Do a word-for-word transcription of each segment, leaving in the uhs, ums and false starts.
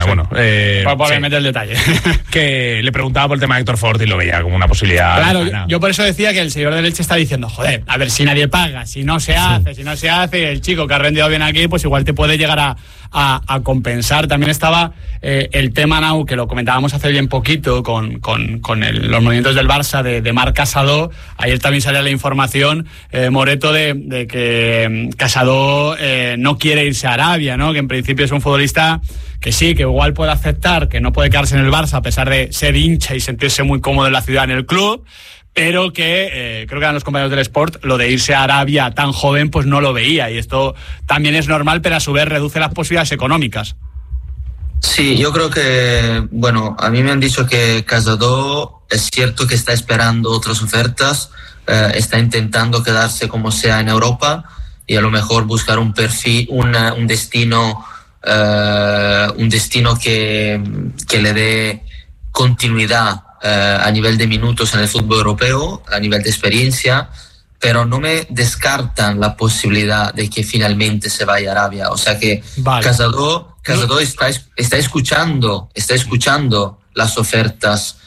bueno. Eh, por por sí. meter el detalle. Que le preguntaba por el tema de Héctor Ford y lo veía como una posibilidad. Claro, lejana. yo por eso decía que el seguidor del Elche está diciendo, joder, a ver si nadie paga, si no se hace, si no se hace, el chico que ha rendido bien aquí, pues igual te puede llegar a, a, a compensar. También estaba eh, el tema, Nau, que lo comentábamos hace bien poquito con, con, con el, los movimientos del Barça de, de Marc Casado. Ayer también salía la información, eh, Moreto, de, de que Casado eh, no quiere irse a Arabia, ¿no? Que en principio es un futbolista que sí, que igual puede aceptar que no puede quedarse en el Barça a pesar de ser hincha y sentirse muy cómodo en la ciudad, en el club, pero que eh, creo que eran los compañeros del Sport, lo de irse a Arabia tan joven pues no lo veía, y esto también es normal, pero a su vez reduce las posibilidades económicas. Sí, yo creo que, bueno, a mí me han dicho que Casado es cierto que está esperando otras ofertas, eh, está intentando quedarse como sea en Europa y a lo mejor buscar un perfil, una, un destino, eh, un destino que, que le dé continuidad eh, a nivel de minutos en el fútbol europeo, a nivel de experiencia, pero no me descartan la posibilidad de que finalmente se vaya a Arabia. O sea que vale. Casado, Casado está, está escuchando, está escuchando las ofertas,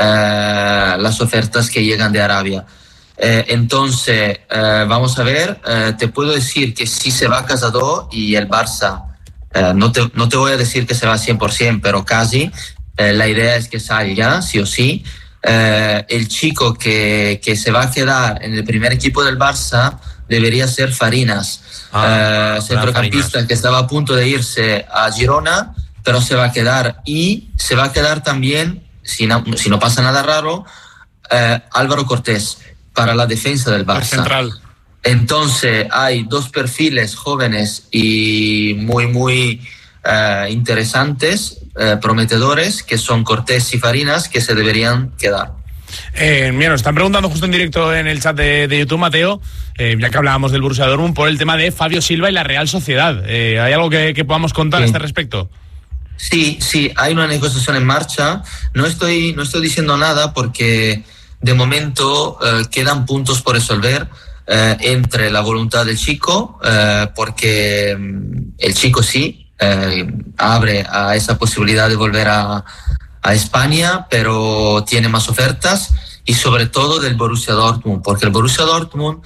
eh, las ofertas que llegan de Arabia. Eh, entonces, eh, vamos a ver, eh, te puedo decir que si se va Casado y el Barça, eh, no, te, no te voy a decir que se va cien por ciento, pero casi, eh, la idea es que salga, sí o sí. Eh, el chico que, que se va a quedar en el primer equipo del Barça debería ser Farinas, ah, eh, centrocampista Farinas, que estaba a punto de irse a Girona, pero se va a quedar, y se va a quedar también, si no, si no pasa nada raro, eh, Álvaro Cortés para la defensa del Barça. Central. Entonces hay dos perfiles jóvenes y muy muy eh, interesantes, eh, prometedores, que son Cortés y Farinas, que se deberían quedar. Eh, mira, nos están preguntando justo en directo en el chat de, de YouTube, Mateo, eh, ya que hablábamos del Borussia Dortmund, por el tema de Fabio Silva y la Real Sociedad. Eh, ¿Hay algo que, que podamos contar sí. a este respecto? Sí, sí, hay una negociación en marcha. No estoy, no estoy diciendo nada porque de momento eh, quedan puntos por resolver eh, entre la voluntad del chico, eh, porque el chico sí eh, abre a esa posibilidad de volver a, a España, pero tiene más ofertas, y sobre todo del Borussia Dortmund, porque el Borussia Dortmund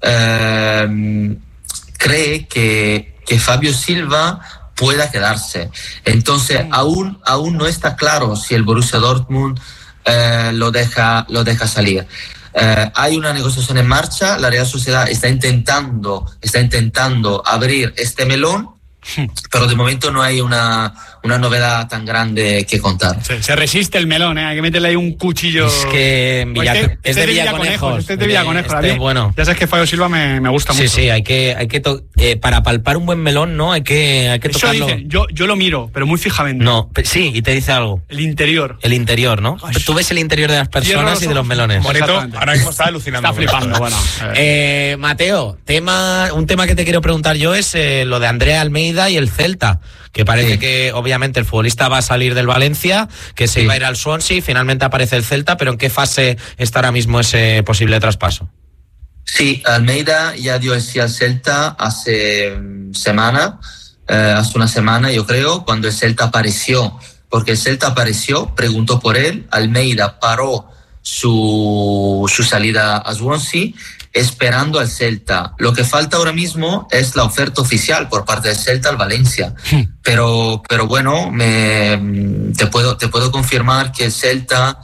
eh, cree que, que Fabio Silva pueda quedarse. Entonces aún, aún no está claro si el Borussia Dortmund Eh, lo deja lo deja salir. Eh, hay una negociación en marcha. La Real Sociedad está intentando está intentando abrir este melón, pero de momento no hay una, una novedad tan grande que contar. Se, se resiste el melón, ¿eh? Hay que meterle ahí un cuchillo. Es que Villa, este, es este de Villaconejos. Este es de Villaconejos. Este, bueno. Ya sabes que Fabio Silva me, me gusta sí, mucho. Sí, sí, hay que, hay que to- eh, para palpar un buen melón, ¿no? Hay que, hay que Eso tocarlo. Dicen, yo, yo lo miro, pero muy fijamente. No, sí, y te dice algo. El interior. El interior, ¿no? Ay, tú ves el interior de las personas y de los melones. Moreto ahora mismo está alucinando. Está flipando, bueno. Eh, Mateo, tema, un tema que te quiero preguntar yo es eh, lo de Andrea Almeida y el Celta, que parece sí. que obviamente el futbolista va a salir del Valencia, que se sí. iba a ir al Swansea, finalmente aparece el Celta, pero ¿en qué fase está ahora mismo ese posible traspaso? Sí, Almeida ya dio el sí al Celta hace semana, eh, hace una semana yo creo, cuando el Celta apareció, porque el Celta apareció, preguntó por él, Almeida paró su, su salida a Swansea, esperando al Celta. Lo que falta ahora mismo es la oferta oficial por parte del Celta al Valencia. Sí. Pero, pero bueno, me, te puedo, te puedo confirmar que el Celta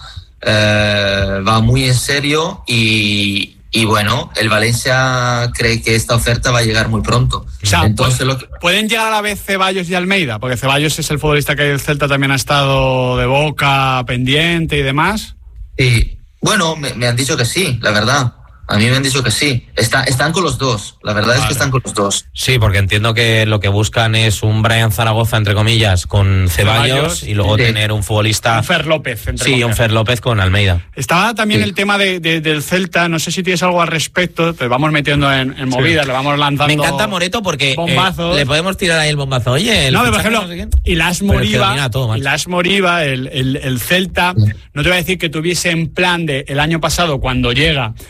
eh, va muy en serio y, y bueno, el Valencia cree que esta oferta va a llegar muy pronto. O sea, entonces pues, lo que... ¿pueden llegar a la vez Ceballos y Almeida? Porque Ceballos es el futbolista que el Celta también ha estado de boca, pendiente y demás. Sí. Bueno, me, me han dicho que sí, la verdad. A mí me han dicho que sí. Está, están con los dos. La verdad vale. es que están con los dos. Sí, porque entiendo que lo que buscan es un Brian Zaragoza, entre comillas, con Ceballos, Ceballos y luego sí. tener un futbolista... Un Fer López. Entre sí, comillas. un Fer López con Almeida. Estaba también sí. el tema de, de, del Celta. No sé si tienes algo al respecto. Te vamos metiendo en, en movidas, sí. le vamos lanzando... Me encanta Moreto porque bombazos. Eh, le podemos tirar ahí el bombazo. Oye, el no, por ejemplo, no sé Ilaix Moriba, todo, Ilaix Moriba, el, el, el Celta, sí. no te voy a decir que tuviese en plan de el año pasado, cuando llega, pues igual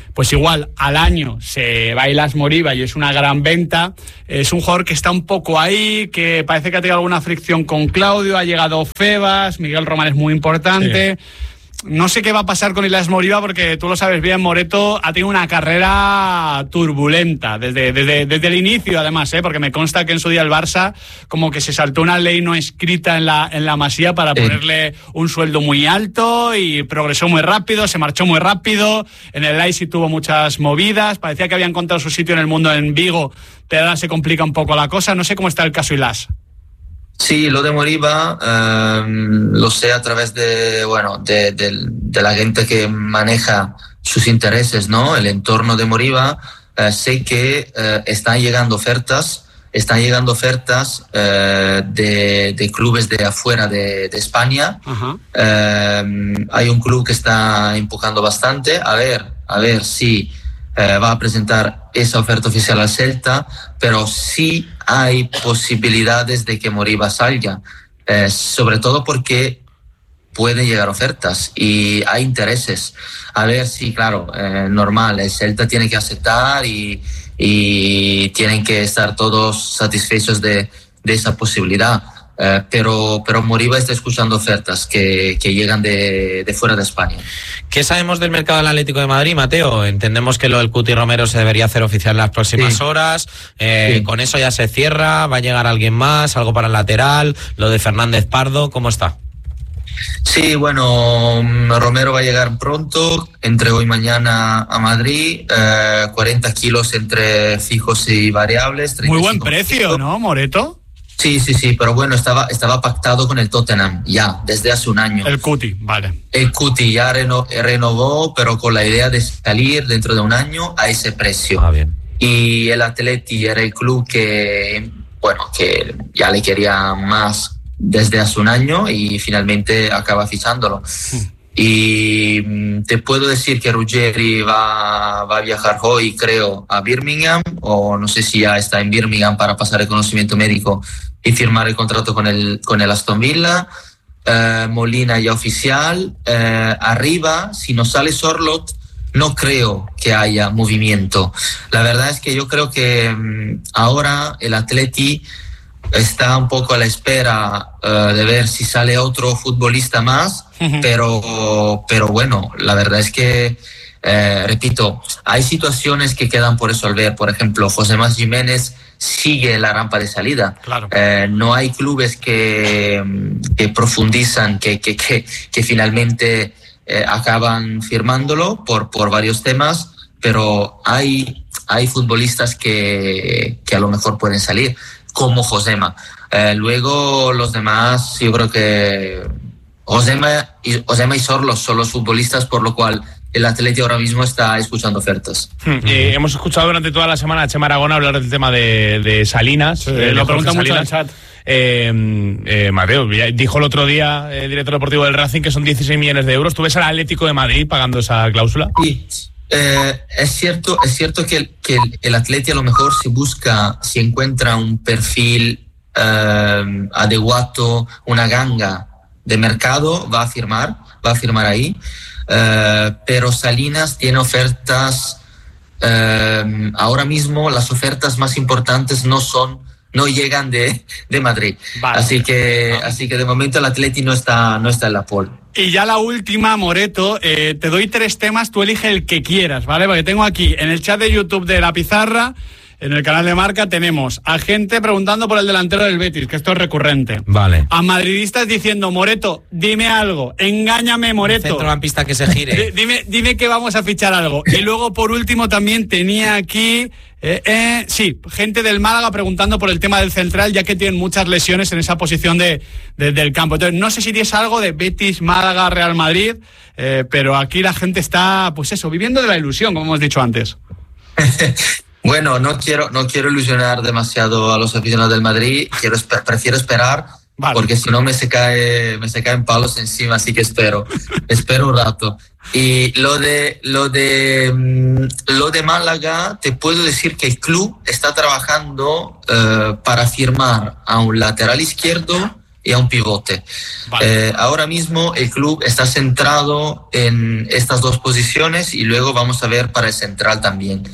igual al año se va a Illas Moriba y es una gran venta. Es un jugador que está un poco ahí, que parece que ha tenido alguna fricción con Claudio, ha llegado Febas, Miguel Román es muy importante. Sí. No sé qué va a pasar con Illas Moriba porque tú lo sabes bien, Moreto ha tenido una carrera turbulenta desde, desde, desde el inicio, además, ¿eh? Porque me consta que en su día el Barça como que se saltó una ley no escrita en la, en la Masía para ponerle un sueldo muy alto y progresó muy rápido, se marchó muy rápido. En el Leipzig tuvo muchas movidas, parecía que había encontrado su sitio en el mundo en Vigo, pero ahora se complica un poco la cosa. No sé cómo está el caso Illas. Sí, lo de Moriba eh, lo sé a través de, bueno, de, de, de la gente que maneja sus intereses, ¿no? El entorno de Moriba. Eh, sé que eh, están llegando ofertas, están llegando ofertas eh, de, de clubes de afuera de, de España. Uh-huh. Eh, hay un club que está empujando bastante. A ver, a ver si eh, va a presentar esa oferta oficial al Celta, pero sí hay posibilidades de que Moriba salga, eh, sobre todo porque pueden llegar ofertas y hay intereses. A ver si, claro, eh, normal, el Celta tiene que aceptar y, y tienen que estar todos satisfechos de, de esa posibilidad. Eh, pero, pero Moriba está escuchando ofertas que, que llegan de, de fuera de España. ¿Qué sabemos del mercado del Atlético de Madrid, Mateo? Entendemos que lo del Cuti Romero se debería hacer oficial en las próximas sí. horas. Eh, sí. Con eso ya se cierra. ¿Va a llegar alguien más? ¿Algo para el lateral? ¿Lo de Fernández Pardo? ¿Cómo está? Sí, bueno, Romero va a llegar pronto, entre hoy y mañana a Madrid. Eh, cuarenta kilos entre fijos y variables. Muy buen precio, kilos. ¿No, Moreto? Sí, sí, sí, pero bueno, estaba, estaba pactado con el Tottenham ya, desde hace un año. El Cuti, vale. El Cuti ya reno, renovó, pero con la idea de salir dentro de un año a ese precio. Ah, bien. Y el Atleti era el club que, bueno, que ya le quería más desde hace un año y finalmente acaba fichándolo. Hmm. Y te puedo decir que Ruggeri va, va a viajar hoy, creo, a Birmingham, o no sé si ya está en Birmingham para pasar el conocimiento médico y firmar el contrato con el, con el Aston Villa. Eh, Molina ya oficial. Eh, arriba, si no sale Sorloth, no creo que haya movimiento. La verdad es que yo creo que um, ahora el Atleti está un poco a la espera uh, de ver si sale otro futbolista más, uh-huh. pero, pero bueno, la verdad es que, eh, repito, hay situaciones que quedan por resolver. Por ejemplo, José Más Jiménez sigue la rampa de salida. Claro. Eh, no hay clubes que, que profundizan, que, que, que, que finalmente eh, acaban firmándolo por, por varios temas, pero hay, hay futbolistas que, que a lo mejor pueden salir, como Josema. Eh, luego los demás, yo creo que Josema y, Josema y Sorloth son los futbolistas por lo cual el Atleti ahora mismo está escuchando ofertas. Hmm. Eh, hemos escuchado durante toda la semana a Chema Aragona hablar del tema de, de Salinas. Sí, eh, lo pregunta mucho en el chat. Eh, eh, Mateo, dijo el otro día el director deportivo del Racing que son dieciséis millones de euros. ¿Tú ves al Atlético de Madrid pagando esa cláusula? Sí. Eh, es cierto, es cierto que, el, que el, el Atleti a lo mejor si busca, si encuentra un perfil eh, adecuado, una ganga de mercado, va a firmar, va a firmar ahí. Eh, pero Salinas tiene ofertas. Eh, ahora mismo las ofertas más importantes no son, no llegan de, de Madrid. Vale. Así que, ah. así que de momento el Atleti no está, no está en la pole. Y ya la última, Moreto, eh, te doy tres temas, tú elige el que quieras, ¿vale? Porque tengo aquí en el chat de YouTube de La Pizarra, en el canal de Marca, tenemos a gente preguntando por el delantero del Betis, que esto es recurrente. Vale. A madridistas diciendo, Moreto, dime algo, engáñame, Moreto. Centrocampista que se gire. D- dime, dime que vamos a fichar algo. Y luego, por último, también tenía aquí... Eh, eh, sí, gente del Málaga preguntando por el tema del central, ya que tienen muchas lesiones en esa posición de, de, del campo. Entonces, no sé si tienes algo de Betis, Málaga, Real Madrid, eh, pero aquí la gente está, pues eso, viviendo de la ilusión, como hemos dicho antes. Bueno, no quiero, no quiero ilusionar demasiado a los aficionados del Madrid, quiero, prefiero esperar, vale. Porque si no me se cae, me se caen palos encima, así que espero, espero un rato. Y lo de, lo de, lo de Málaga, te puedo decir que el club está trabajando uh, para firmar a un lateral izquierdo y a un pivote. Vale. Eh, ahora mismo el club está centrado en estas dos posiciones y luego vamos a ver para el central también.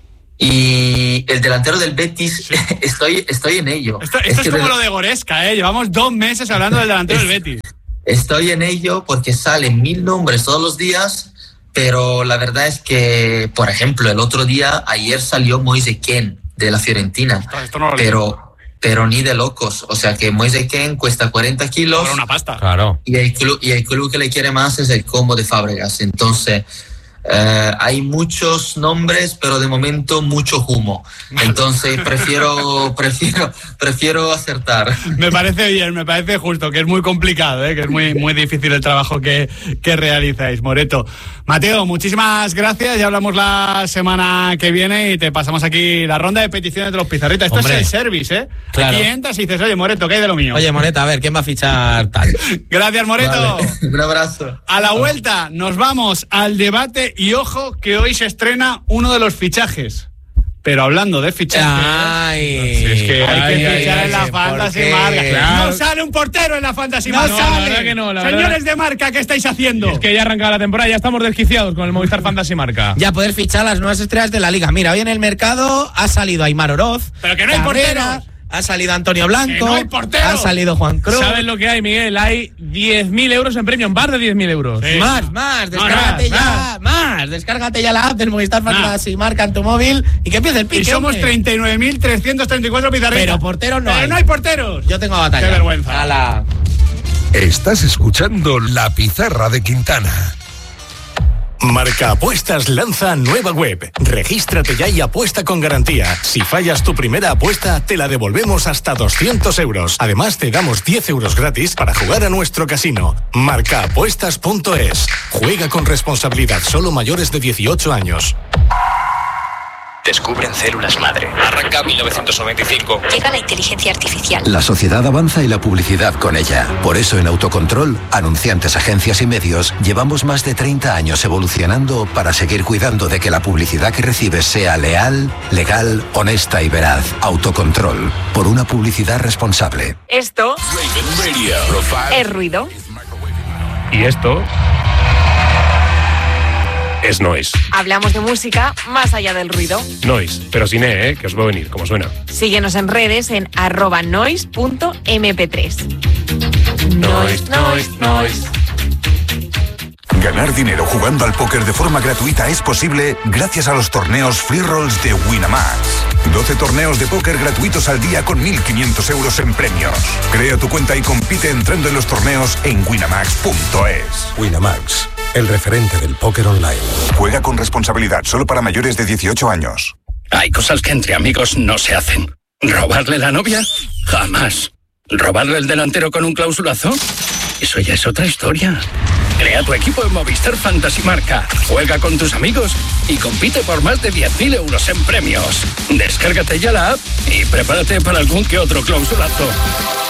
Y el delantero del Betis, sí. estoy, estoy en ello. Esto, esto es, es como del... lo de Goretzka, ¿eh? Llevamos dos meses hablando del delantero del Betis. Estoy en ello porque salen mil nombres todos los días, pero la verdad es que, por ejemplo, el otro día, ayer salió Moise Kean de la Fiorentina, esto, esto no lo pero, pero ni de locos. O sea que Moise Kean cuesta cuarenta kilos. Por una pasta. Claro. Y el club, y el club que le quiere más es el Como de Fábregas. Entonces... Uh, hay muchos nombres, pero de momento mucho humo. Entonces prefiero, prefiero, prefiero acertar. Me parece bien, me parece justo, que es muy complicado, ¿eh? Que es muy, muy difícil el trabajo que, que realizáis, Moreto. Mateo, muchísimas gracias. Ya hablamos la semana que viene y te pasamos aquí la ronda de peticiones de los pizarritas. Esto Hombre, es el service, ¿eh? Claro. Aquí entras y dices, oye, Moreto, ¿qué hay de lo mío? Oye, Moreto, a ver, ¿quién va a fichar tal? Gracias, Moreto. Vale. Un abrazo. A la vuelta nos vamos al debate y ojo que hoy se estrena uno de los fichajes. Pero hablando de fichajes, ay, si es que hay ay, que ay, fichar ay, en la ay, Fantasy Marca. Claro. No sale un portero en la Fantasy Marca. No, No la sale. verdad que no, la Señores verdad. de Marca, ¿qué estáis haciendo? Es que ya arrancaba la temporada, ya estamos desquiciados con el Movistar Fantasy Marca. Ya poder fichar las nuevas estrellas de la liga. Mira, hoy en el mercado ha salido Aimar Oroz. Pero que no hay porteros. Ha salido Antonio Blanco, no hay portero. Ha salido Juan Cruz. ¿Sabes lo que hay, Miguel? Hay diez mil euros en premio, en bar de diez mil euros. Sí. Más, más, descárgate no, ya, más. más, descárgate ya la app del Movistar Fantasy Marca en tu móvil y que empiece el pique. Y somos treinta y nueve mil trescientos treinta y cuatro pizarritas. Pero porteros no Pero hay. no hay porteros. Yo tengo batalla. Qué vergüenza. Ala. Estás escuchando La Pizarra de Quintana. Marca Apuestas lanza nueva web. Regístrate ya y apuesta con garantía. Si fallas tu primera apuesta, te la devolvemos hasta doscientos euros. Además, te damos diez euros gratis para jugar a nuestro casino. marca apuestas punto es. Juega con responsabilidad, solo mayores de dieciocho años. Descubren células madre. Arranca mil novecientos noventa y cinco. Llega la inteligencia artificial. La sociedad avanza y la publicidad con ella. Por eso en Autocontrol, anunciantes, agencias y medios, llevamos más de treinta años evolucionando para seguir cuidando de que la publicidad que recibes sea leal, legal, honesta y veraz. Autocontrol, por una publicidad responsable. Esto es ruido. Y esto es noise. Hablamos de música más allá del ruido. Noise, pero sin E, ¿eh? Que os va a venir, como suena. Síguenos en redes en arroba noise punto eme pe tres. Noise, noise, noise. Ganar dinero jugando al póker de forma gratuita es posible gracias a los torneos Free Rolls de Winamax. doce torneos de póker gratuitos al día con mil quinientos euros en premios. Crea tu cuenta y compite entrando en los torneos en winamax punto es. Winamax, el referente del póker online. Juega con responsabilidad, solo para mayores de dieciocho años. Hay cosas que entre amigos no se hacen. ¿Robarle la novia? Jamás. ¿Robarle el delantero con un clausulazo? Eso ya es otra historia. Crea tu equipo en Movistar Fantasy Marca. Juega con tus amigos y compite por más de diez mil euros en premios. Descárgate ya la app y prepárate para algún que otro clausulazo.